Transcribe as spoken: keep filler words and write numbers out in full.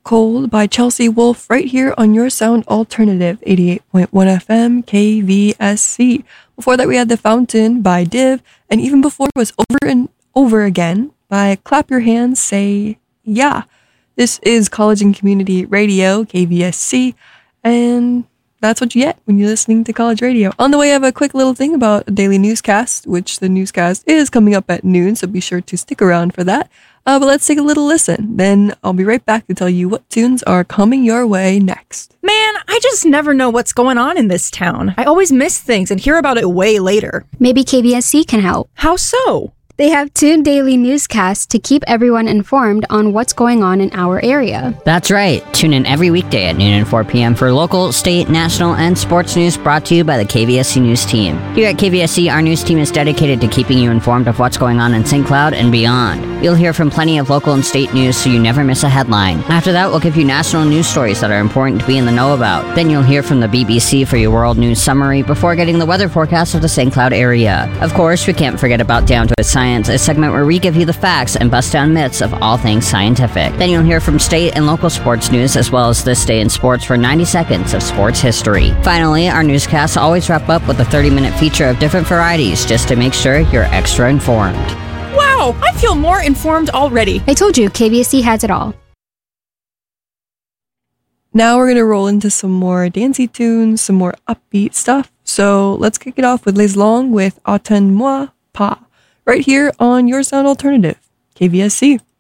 Cold by Chelsea Wolfe right here on your sound alternative, eighty-eight point one F M K V S C. Before that, we had The Fountain by Div, and even before was Over and Over Again by Clap Your Hands, Say Yeah. This is College and Community Radio, K V S C, and that's what you get when you're listening to college radio. On the way, I have a quick little thing about a daily newscast, which the newscast is coming up at noon, so be sure to stick around for that. Uh, but let's take a little listen. Then I'll be right back to tell you what tunes are coming your way next. Man, I just never know what's going on in this town. I always miss things and hear about it way later. Maybe K B S C can help. How so? They have two daily newscasts to keep everyone informed on what's going on in our area. That's right. Tune in every weekday at noon and four p.m. for local, state, national, and sports news brought to you by the K V S C News Team. Here at K V S C, our news team is dedicated to keeping you informed of what's going on in Saint Cloud and beyond. You'll hear from plenty of local and state news so you never miss a headline. After that, we'll give you national news stories that are important to be in the know about. Then you'll hear from the B B C for your world news summary before getting the weather forecast of the Saint Cloud area. Of course, we can't forget about Down to It Science, a segment where we give you the facts and bust down myths of all things scientific. Then you'll hear from state and local sports news, as well as This Day in Sports for ninety seconds of sports history. Finally, our newscasts always wrap up with a thirty-minute feature of different varieties, just to make sure you're extra informed. Wow, I feel more informed already. I told you, K B S C has it all. Now we're going to roll into some more dancey tunes, some more upbeat stuff. So let's kick it off with Les Long with Attends-moi pas, right here on your sound alternative, K V S C.